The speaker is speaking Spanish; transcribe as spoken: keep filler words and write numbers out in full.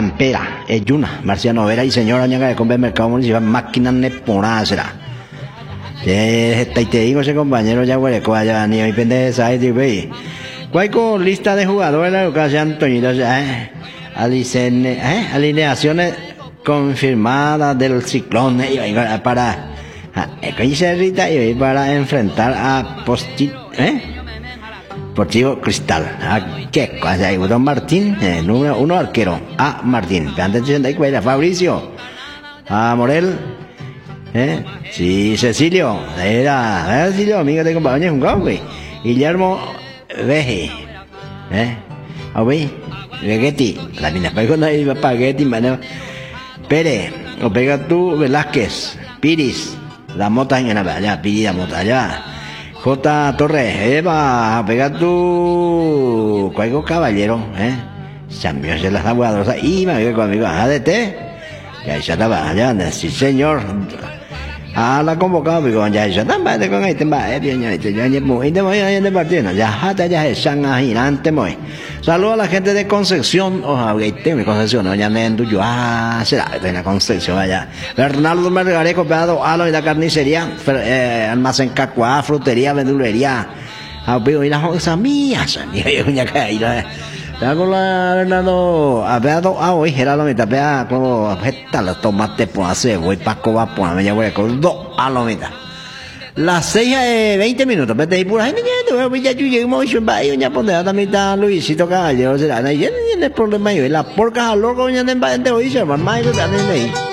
Pampera, Eyuna, Marciano Vera y señora Ñaga de Combe Mercado Municipal, máquina nepora será. Que te digo ese compañero ya huele ya ni hoy pendeja ahí de ve. Cuaico lista de jugadores de la educación Antonio eh. Alicene, eh, alineaciones confirmadas del Ciclón eh, para eh, para enfrentar a Posti, eh Deportivo Cristal. ¿A qué cosa hay? Don Martín, eh, número uno arquero. A Martín. Antes de a Fabricio. A Morel. ¿Eh? Sí, Cecilio. Era, Cecilio, amigo de compañía, un güey. Guillermo Veje. ¿Eh? ¿Ah, güey? Vegetti. La mina pegó una espagueti, mano. Pérez. O pega tú, Velázquez. Piris. La mota en la allá. Piri la mota allá. J. Torres, Eva, pega tu cuaico caballero, eh. Champions de las aguadoras, y me voy conmigo, A D T, ya ya estaba allá, sí señor. A la convocado, digo, ya ya estaba de con este, va, eh, bien, ya ya ya muy, de muy, ya de partido, ya hasta ya es san agilante, muy. Saludos a la gente de Concepción, ojalá que tenga Concepción, no ya nendo yo, ah, será de la Concepción allá. Bernardo Margareco, peado a lo de la carnicería, eh, almacén Cacuá, frutería, verdulería, a y las cosas mías, y yo ya caí, hago la Bernardo, a peado a hoy, era lo mitad, pea como esta los tomates por hacer, voy para coba, pues me llevo con dos a lo mitad. Las seis de veinte minutos, vete ahí pura gente, ya llegamos y ya pondrá también está Luisito Caballero, será, no hay problema, la porca al loco, ya te va a hoy, se va a ir,